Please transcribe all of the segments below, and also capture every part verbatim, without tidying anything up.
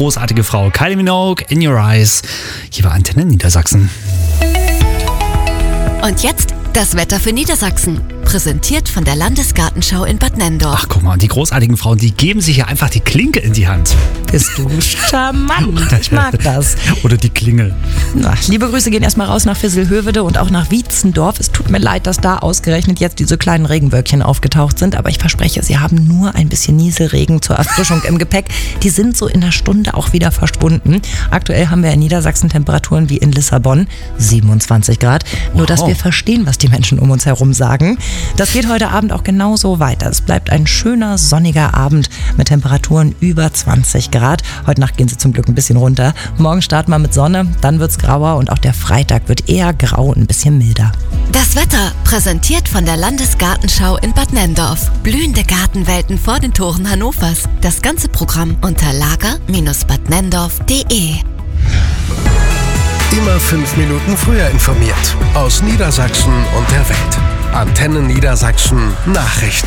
großartige Frau Kylie Minogue, In Your Eyes, hier bei Antenne Niedersachsen. Und jetzt das Wetter für Niedersachsen. Präsentiert von der Landesgartenschau in Bad Nenndorf. Ach, guck mal, die großartigen Frauen, die geben sich ja einfach die Klinke in die Hand. Bist du charmant. Ich mag das. Oder die Klingel. Na, liebe Grüße gehen erstmal raus nach Visselhövede und auch nach Wietzendorf. Es tut mir leid, dass da ausgerechnet jetzt diese kleinen Regenwölkchen aufgetaucht sind, aber ich verspreche, sie haben nur ein bisschen Nieselregen zur Erfrischung im Gepäck. Die sind so in einer Stunde auch wieder verschwunden. Aktuell haben wir in Niedersachsen Temperaturen wie in Lissabon, siebenundzwanzig Grad. Nur, wow. dass wir verstehen, was die Menschen um uns herum sagen. Das geht heute Abend auch genauso weiter. Es bleibt ein schöner, sonniger Abend mit Temperaturen über zwanzig Grad. Heute Nacht gehen sie zum Glück ein bisschen runter. Morgen starten wir mit Sonne, dann wird's grauer und auch der Freitag wird eher grau und ein bisschen milder. Das Wetter präsentiert von der Landesgartenschau in Bad Nenndorf. Blühende Gartenwelten vor den Toren Hannovers. Das ganze Programm unter lager Bindestrich bad nenndorf punkt de. Immer fünf Minuten früher informiert. Aus Niedersachsen und der Welt. Antenne Niedersachsen Nachrichten.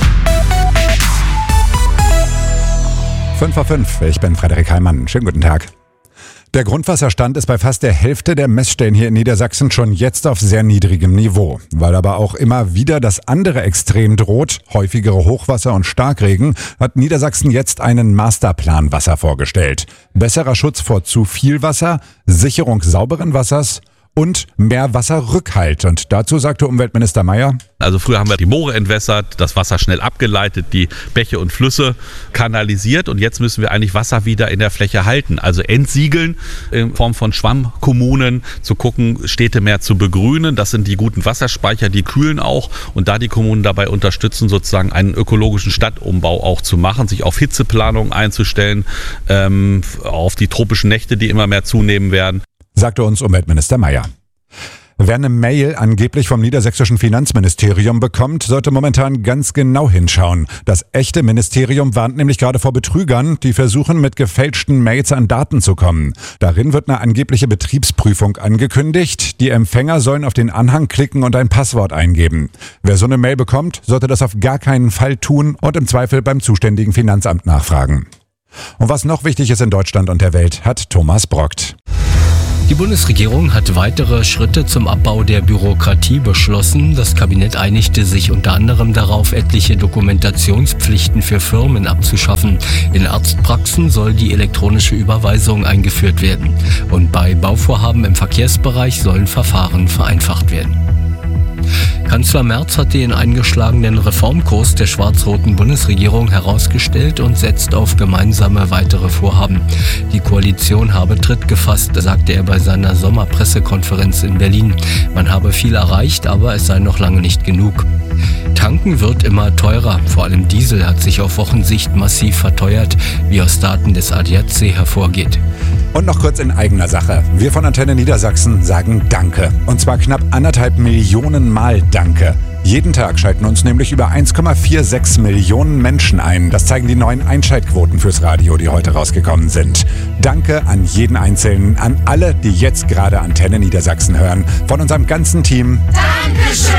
fünf vor fünf, ich bin Frederik Heimann. Schönen guten Tag. Der Grundwasserstand ist bei fast der Hälfte der Messstellen hier in Niedersachsen schon jetzt auf sehr niedrigem Niveau. Weil aber auch immer wieder das andere Extrem droht, häufigere Hochwasser und Starkregen, hat Niedersachsen jetzt einen Masterplan Wasser vorgestellt. Besserer Schutz vor zu viel Wasser, Sicherung sauberen Wassers und mehr Wasserrückhalt. Und dazu sagte Umweltminister Meier: Also früher haben wir die Moore entwässert, das Wasser schnell abgeleitet, die Bäche und Flüsse kanalisiert und jetzt müssen wir eigentlich Wasser wieder in der Fläche halten. Also entsiegeln in Form von Schwammkommunen, zu gucken, Städte mehr zu begrünen. Das sind die guten Wasserspeicher, die kühlen auch und da die Kommunen dabei unterstützen, sozusagen einen ökologischen Stadtumbau auch zu machen, sich auf Hitzeplanung einzustellen, ähm, auf die tropischen Nächte, die immer mehr zunehmen werden. Sagte uns Umweltminister Meier. Wer eine Mail angeblich vom niedersächsischen Finanzministerium bekommt, sollte momentan ganz genau hinschauen. Das echte Ministerium warnt nämlich gerade vor Betrügern, die versuchen, mit gefälschten Mails an Daten zu kommen. Darin wird eine angebliche Betriebsprüfung angekündigt. Die Empfänger sollen auf den Anhang klicken und ein Passwort eingeben. Wer so eine Mail bekommt, sollte das auf gar keinen Fall tun und im Zweifel beim zuständigen Finanzamt nachfragen. Und was noch wichtig ist in Deutschland und der Welt, hat Thomas Brockt. Die Bundesregierung hat weitere Schritte zum Abbau der Bürokratie beschlossen. Das Kabinett einigte sich unter anderem darauf, etliche Dokumentationspflichten für Firmen abzuschaffen. In Arztpraxen soll die elektronische Überweisung eingeführt werden. Und bei Bauvorhaben im Verkehrsbereich sollen Verfahren vereinfacht werden. Kanzler Merz hat den eingeschlagenen Reformkurs der schwarz-roten Bundesregierung herausgestellt und setzt auf gemeinsame weitere Vorhaben. Die Koalition habe Tritt gefasst, sagte er bei seiner Sommerpressekonferenz in Berlin. Man habe viel erreicht, aber es sei noch lange nicht genug. Tanken wird immer teurer. Vor allem Diesel hat sich auf Wochensicht massiv verteuert, wie aus Daten des A D A C hervorgeht. Und noch kurz in eigener Sache. Wir von Antenne Niedersachsen sagen Danke. Und zwar knapp anderthalb Millionen Mal Danke. Jeden Tag schalten uns nämlich über eins Komma sechsundvierzig Millionen Menschen ein. Das zeigen die neuen Einschaltquoten fürs Radio, die heute rausgekommen sind. Danke an jeden Einzelnen, an alle, die jetzt gerade Antenne Niedersachsen hören. Von unserem ganzen Team. Dankeschön!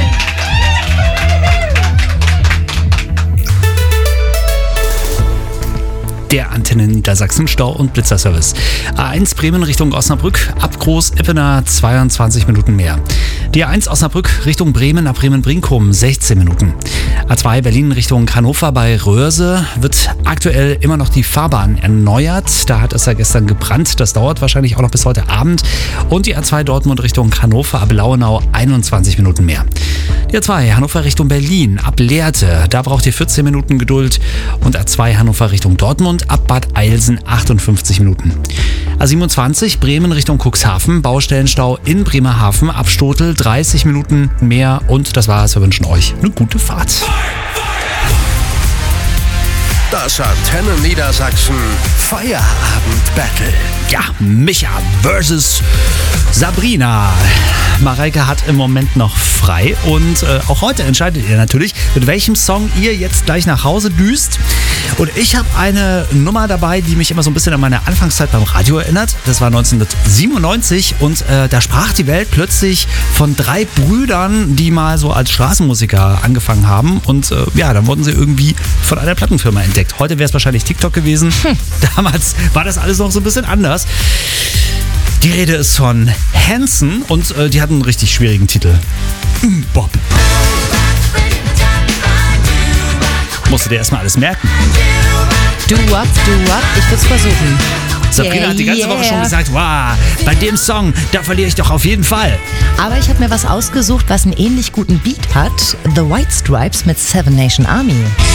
Der Antenne Niedersachsen Stau- und Blitzerservice. A eins Bremen Richtung Osnabrück, ab Groß-Ippener zweiundzwanzig Minuten mehr. Die A eins Osnabrück Richtung Bremen, ab Bremen-Brinkum sechzehn Minuten. A zwei Berlin Richtung Hannover bei Röhrse wird aktuell immer noch die Fahrbahn erneuert. Da hat es ja gestern gebrannt, das dauert wahrscheinlich auch noch bis heute Abend. Und die A zwei Dortmund Richtung Hannover, ab Lauenau einundzwanzig Minuten mehr. Die A zwei Hannover Richtung Berlin, ab Lehrte, da braucht ihr vierzehn Minuten Geduld. Und A zwei Hannover Richtung Dortmund, ab Bad Eilsen achtundfünfzig Minuten. A siebenundzwanzig Bremen Richtung Cuxhaven, Baustellenstau in Bremerhaven, ab Stotel dreißig Minuten mehr und das war's. Wir wünschen euch eine gute Fahrt. Das Antenne Niedersachsen Feierabend Battle. Ja, Micha versus Sabrina. Mareike hat im Moment noch frei und äh, auch heute entscheidet ihr natürlich, mit welchem Song ihr jetzt gleich nach Hause düst. Und ich habe eine Nummer dabei, die mich immer so ein bisschen an meine Anfangszeit beim Radio erinnert. Das war neunzehnhundertsiebenundneunzig und äh, da sprach die Welt plötzlich von drei Brüdern, die mal so als Straßenmusiker angefangen haben. Und äh, ja, dann wurden sie irgendwie von einer Plattenfirma entdeckt. Heute wäre es wahrscheinlich TikTok gewesen. Hm. Damals war das alles noch so ein bisschen anders. Die Rede ist von Hanson und äh, die hatten einen richtig schwierigen Titel. Bob. Musst du dir erstmal alles merken. Do what, do what? Ich würde es versuchen. Sabrina yeah, hat die ganze yeah. Woche schon gesagt, wow, bei dem Song, da verliere ich doch auf jeden Fall. Aber ich habe mir was ausgesucht, was einen ähnlich guten Beat hat. The White Stripes mit Seven Nation Army.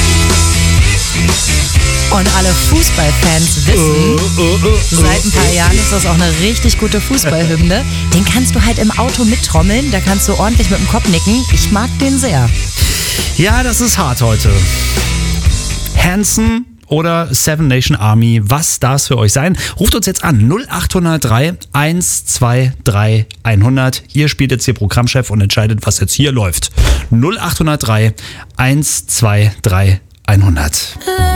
Und alle Fußballfans wissen, uh, uh, uh, uh, seit ein paar Jahren ist das auch eine richtig gute Fußballhymne. Den kannst du halt im Auto mittrommeln, da kannst du ordentlich mit dem Kopf nicken. Ich mag den sehr. Ja, das ist hart heute. Hanson oder Seven Nation Army, was darf es für euch sein? Ruft uns jetzt an, null acht null drei, eins zwei drei, hundert. Ihr spielt jetzt hier Programmchef und entscheidet, was jetzt hier läuft. null acht null drei, eins zwei drei, hundert.